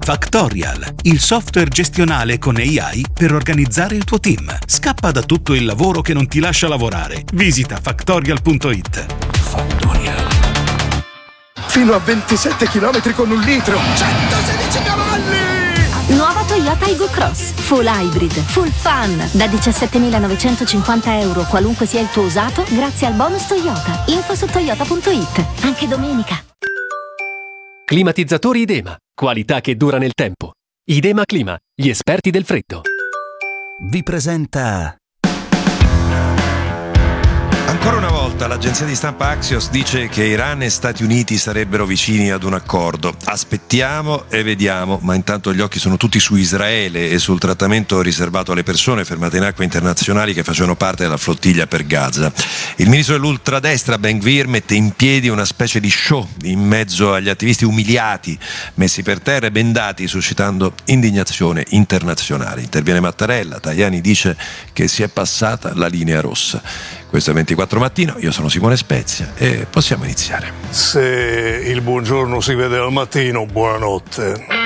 Factorial, il software gestionale con AI per organizzare il tuo team. Scappa da tutto il lavoro che non ti lascia lavorare. Visita factorial.it. Factorial. Fino a 27 km con un litro. 116 cavalli! Nuova Toyota Aygo Cross. Full hybrid, full fun. Da 17.950 euro, qualunque sia il tuo usato, grazie al bonus Toyota. Info su toyota.it. Anche domenica. Climatizzatori Idema. Qualità che dura nel tempo. Idema Clima, gli esperti del freddo. Vi presenta... Ancora una volta l'agenzia di stampa Axios dice che Iran e Stati Uniti sarebbero vicini ad un accordo. Aspettiamo e vediamo, ma intanto gli occhi sono tutti su Israele e sul trattamento riservato alle persone fermate in acque internazionali che facevano parte della flottiglia per Gaza. Il ministro dell'ultradestra Ben Gvir mette in piedi una specie di show in mezzo agli attivisti umiliati, messi per terra e bendati, suscitando indignazione internazionale. Interviene Mattarella, Tajani dice che si è passata la linea rossa. Questo è 24 Mattino, io sono Simone Spezia e possiamo iniziare. Se il buongiorno si vede al mattino, buonanotte.